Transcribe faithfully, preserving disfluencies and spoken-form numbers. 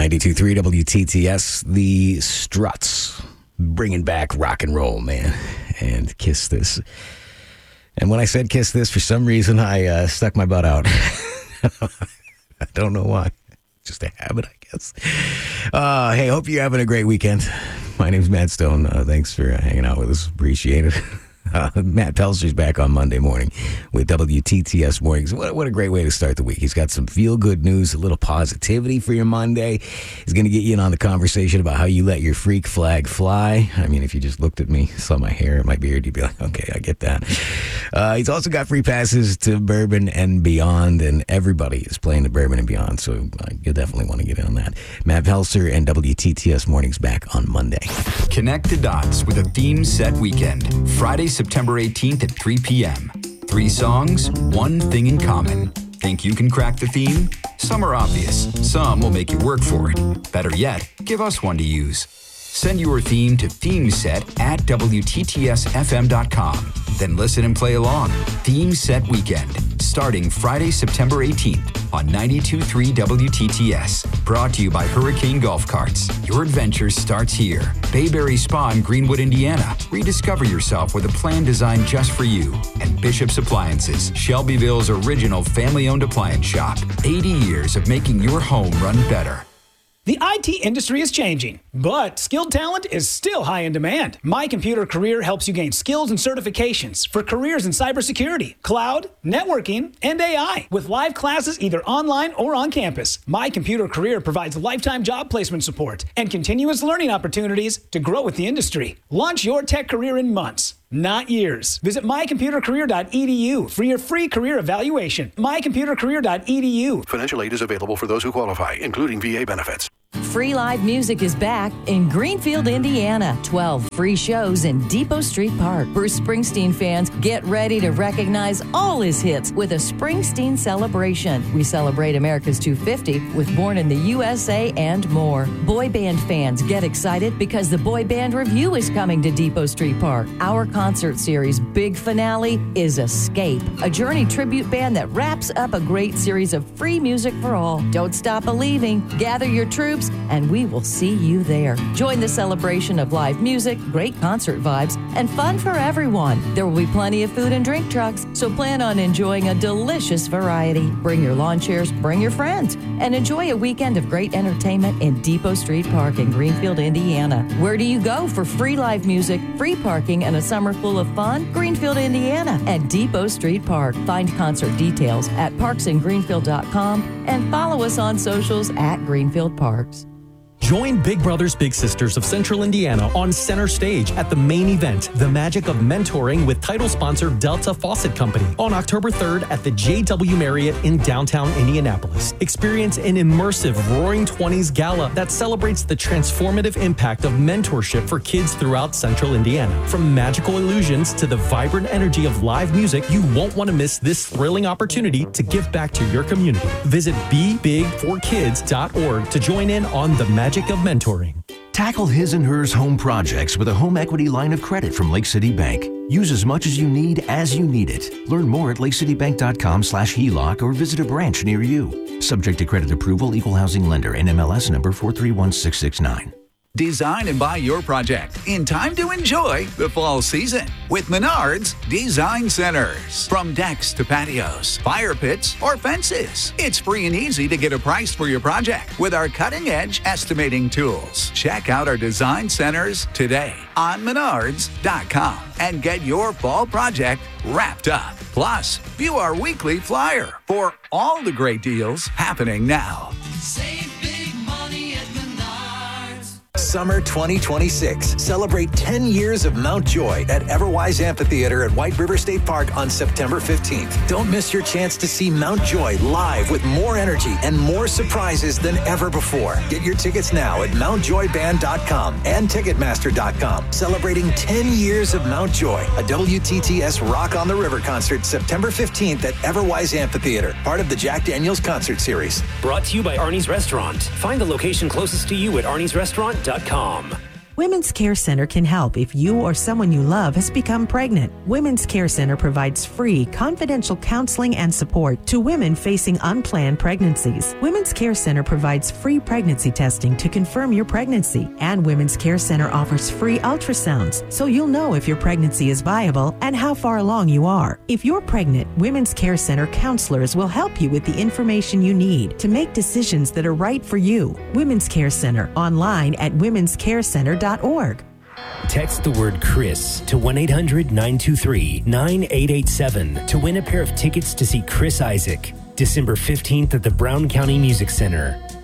ninety-two point three W T T S, the Struts, bringing back rock and roll, man, and Kiss This. And when I said Kiss This, for some reason, I uh, stuck my butt out. I don't know why. Just a habit, I guess. Uh, hey, hope you're having a great weekend. My name's Matt Stone. Uh, thanks for uh, hanging out with us. Appreciate it. Uh, Matt Pelster's back on Monday morning with W T T S Mornings. What, what a great way to start the week. He's got some feel-good news, a little positivity for your Monday. He's going to get you in on the conversation about how you let your freak flag fly. I mean, if you just looked at me, saw my hair and my beard, you'd be like, okay, I get that. Uh, he's also got free passes to Bourbon and Beyond, and everybody is playing the Bourbon and Beyond, so uh, you'll definitely want to get in on that. Matt Pelster and W T T S Mornings back on Monday. Connect the dots with a theme set weekend. Friday, September eighteenth at three p.m. Three songs, one thing in common. Think you can crack the theme? Some are obvious. Some will make you work for it. Better yet, give us one to use. Send your theme to themeset at W T T S F M dot com. Then listen and play along. Theme Set Weekend, starting Friday, September eighteenth on ninety-two point three W T T S. Brought to you by Hurricane Golf Carts. Your adventure starts here. Bayberry Spa in Greenwood, Indiana. Rediscover yourself with a plan designed just for you. And Bishop's Appliances, Shelbyville's original family-owned appliance shop. eighty years of making your home run better. The I T industry is changing, but skilled talent is still high in demand. My Computer Career helps you gain skills and certifications for careers in cybersecurity, cloud, networking, and A I. With live classes either online or on campus, My Computer Career provides lifetime job placement support and continuous learning opportunities to grow with the industry. Launch your tech career in months, not years. Visit my computer career dot e d u for your free career evaluation. my computer career dot e d u. Financial aid is available for those who qualify, including V A benefits. Free live music is back in Greenfield, Indiana. twelve free shows in Depot Street Park. Bruce Springsteen fans, get ready to recognize all his hits with a Springsteen celebration. We celebrate America's two fifty with Born in the U S A and more. Boy band fans, get excited because the Boy Band Review is coming to Depot Street Park. Our concert series big finale is Escape, a Journey tribute band that wraps up a great series of free music for all. Don't stop believing. Gather your troops and we will see you there. Join the celebration of live music, great concert vibes, and fun for everyone. There will be plenty of food and drink trucks, so plan on enjoying a delicious variety. Bring your lawn chairs, bring your friends, and enjoy a weekend of great entertainment in Depot Street Park in Greenfield, Indiana. Where do you go for free live music, free parking, and a summer full of fun? Greenfield, Indiana at Depot Street Park. Find concert details at parks in greenfield dot com and follow us on socials at Greenfield Parks. Join Big Brothers Big Sisters of Central Indiana on center stage at the main event, The Magic of Mentoring, with title sponsor Delta Faucet Company, on October third at the J W Marriott in downtown Indianapolis. Experience an immersive Roaring Twenties gala that celebrates the transformative impact of mentorship for kids throughout Central Indiana. From magical illusions to the vibrant energy of live music, you won't want to miss this thrilling opportunity to give back to your community. Visit be big for kids dot org to join in on the magic of mentoring. Tackle his and hers home projects with a home equity line of credit from Lake City Bank. Use as much as you need as you need it. Learn more at lake city bank dot com slash H E L O C or visit a branch near you. Subject to credit approval, equal housing lender, N M L S number four three one six six nine. Design and buy your project in time to enjoy the fall season with Menards Design Centers. From decks to patios, fire pits, or fences, it's free and easy to get a price for your project with our cutting-edge estimating tools. Check out our design centers today on menards dot com and get your fall project wrapped up. Plus, view our weekly flyer for all the great deals happening now. Save big money at Menards. Summer twenty twenty-six. Celebrate ten years of Mount Joy at Everwise Amphitheater at White River State Park on September fifteenth. Don't miss your chance to see Mount Joy live with more energy and more surprises than ever before. Get your tickets now at mount joy band dot com and ticketmaster dot com. Celebrating ten years of Mount Joy, a W T T S Rock on the River concert September fifteenth at Everwise Amphitheater, part of the Jack Daniels Concert Series. Brought to you by Arnie's Restaurant. Find the location closest to you at arnies restaurant dot com. Women's Care Center can help if you or someone you love has become pregnant. Women's Care Center provides free, confidential counseling and support to women facing unplanned pregnancies. Women's Care Center provides free pregnancy testing to confirm your pregnancy, and Women's Care Center offers free ultrasounds, so you'll know if your pregnancy is viable and how far along you are. If you're pregnant, Women's Care Center counselors will help you with the information you need to make decisions that are right for you. Women's Care Center, online at womens care center dot org. Text the word Chris to one eight hundred nine two three nine eight eight seven to win a pair of tickets to see Chris Isaak, December fifteenth at the Brown County Music Center.